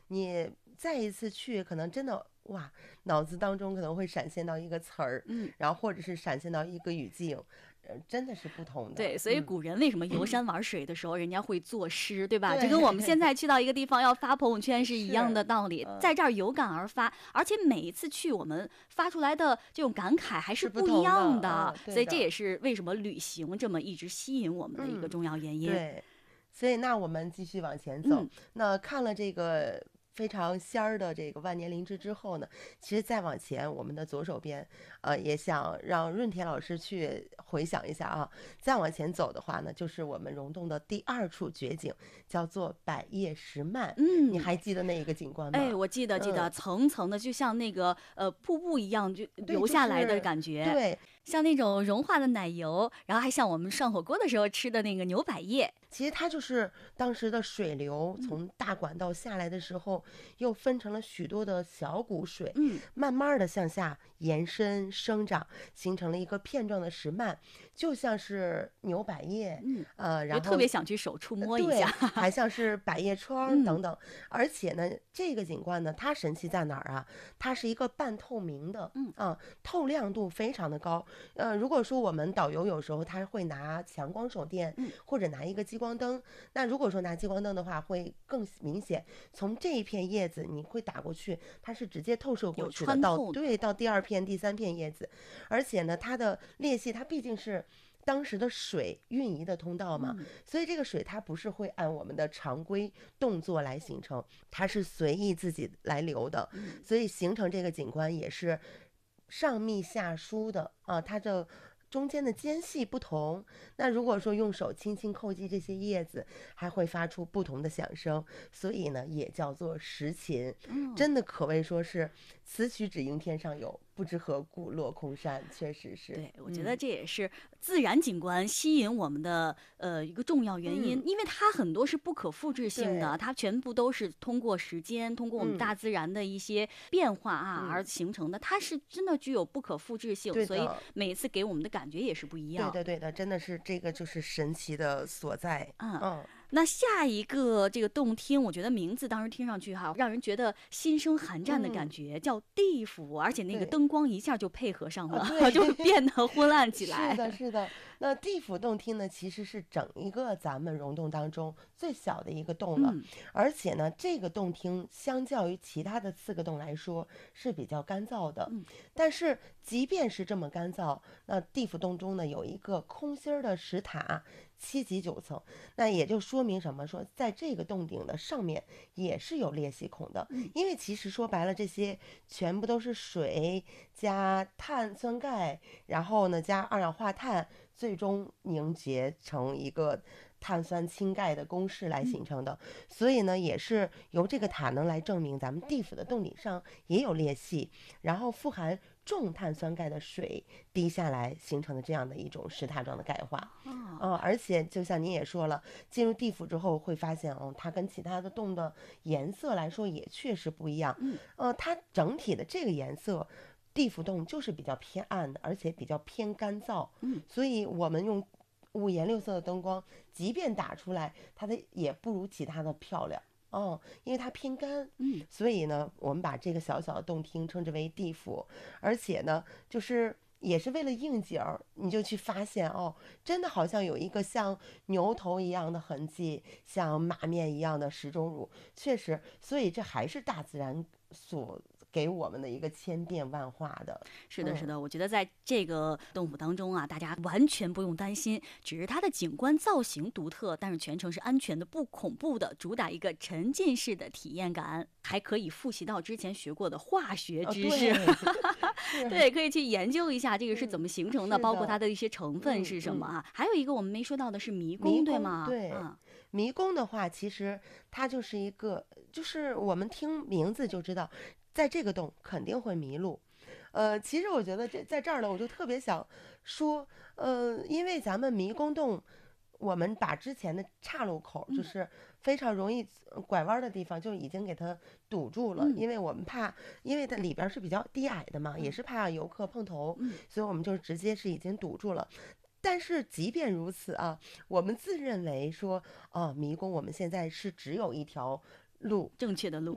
你再一次去，可能真的哇，脑子当中可能会闪现到一个词儿，然后或者是闪现到一个语境，真的是不同的。 对，所以古人为什么游山玩水的时候，人家会作诗，对吧？ 对， 就跟我们现在去到一个地方要发朋友圈是一样的道理，在这儿有感而发，而且每一次去我们发出来的这种感慨还是不一样的，所以这也是为什么旅行这么一直吸引我们的一个重要原因。 对，所以那我们继续往前走，那看了这个非常仙儿的这个万年灵芝之后呢，其实再往前，我们的左手边，也想让润田老师去回想一下啊。再往前走的话呢，就是我们溶洞的第二处绝景，叫做百叶石幔。你还记得那一个景观吗？ 哎，我记得，层层的，就像那个瀑布一样，就流下来的感觉。 对， 像那种融化的奶油，然后还像我们涮火锅的时候吃的那个牛百叶。 其实它就是当时的水流从大管道下来的时候，又分成了许多的小股水，慢慢的向下延伸生长，形成了一个片状的石幔，就像是牛百叶，然后特别想去手触摸一下， 还像是百叶窗等等。而且呢，这个景观呢，它神奇在哪儿啊？它是一个半透明的，透亮度非常的高。如果说我们导游有时候他会拿强光手电，或者拿一个激光灯，那如果说拿激光灯的话，会更明显。从这一片叶子你会打过去，它是直接透射过去的，到第二片、第三片叶子，而且呢，它的裂隙，它毕竟是当时的水运移的通道嘛，所以这个水它不是会按我们的常规动作来形成，它是随意自己来流的，所以形成这个景观也是上密下疏的啊，它的中间的间隙不同，那如果说用手轻轻叩击这些叶子，还会发出不同的响声，所以呢也叫做石琴，真的可谓说是此曲只应天上有，不知何故落空山，确实是。 对，我觉得这也是自然景观吸引我们的一个重要原因，因为它很多是不可复制性的，它全部都是通过时间，通过我们大自然的一些变化而形成的，它是真的具有不可复制性，所以每一次给我们的感觉也是不一样。 对的，真的是这个就是神奇的所在。 那下一个这个洞厅，我觉得名字当时听上去让人觉得心生寒战的感觉，叫地府，而且那个灯光一下就配合上了，就变得昏暗起来。 是的。那地府洞厅呢，其实是整一个咱们溶洞当中最小的一个洞了，而且呢，这个洞厅相较于其他的4个洞来说是比较干燥的。但是即便是这么干燥，那地府洞中呢有一个空心的石塔，7级9层，那也就说明什么？说在这个洞顶的上面也是有裂隙孔的，因为其实说白了，这些全部都是水加碳酸钙，然后呢加二氧化碳，最终凝结成一个碳酸氢钙的公式来形成的，所以呢，也是由这个塔能来证明咱们地府的洞顶上也有裂隙，然后富含重碳酸钙的水滴下来形成的这样的一种石塔状的钙化。而且就像您也说了，进入地府之后会发现，它跟其他的洞的颜色来说也确实不一样。它整体的这个颜色，地府洞就是比较偏暗的，而且比较偏干燥。所以我们用五颜六色的灯光，即便打出来，它的也不如其他的漂亮。因为它偏干，所以呢，我们把这个小小的洞厅称之为地府，而且呢，就是也是为了应景儿，你就去发现真的好像有一个像牛头一样的痕迹，像马面一样的石钟乳，确实，所以这还是大自然所给我们的一个千变万化的。 是的，我觉得在这个洞府当中大家完全不用担心，只是它的景观造型独特，但是全程是安全的、不恐怖的，主打一个沉浸式的体验感，还可以复习到之前学过的化学知识。对，可以去研究一下这个是怎么形成的，包括它的一些成分是什么还有一个我们没说到的是迷宫，对吗？ 对，迷宫的话，其实它就是一个，就是我们听名字就知道，在这个洞肯定会迷路。其实我觉得在这儿呢，我就特别想说，因为咱们迷宫洞，我们把之前的岔路口，就是非常容易拐弯的地方，就已经给它堵住了，因为我们怕，因为它里边是比较低矮的嘛，也是怕游客碰头，所以我们就直接是已经堵住了。但是即便如此我们自认为说迷宫我们现在是只有一条路， 正确的路。